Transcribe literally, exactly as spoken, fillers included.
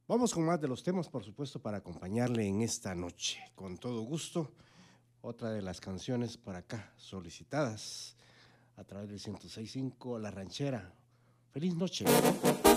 Vamos con más de los temas, por supuesto, para acompañarle en esta noche. Con todo gusto, otra de las canciones por acá solicitadas a través del ciento seis punto cinco La Ranchera. Feliz noche.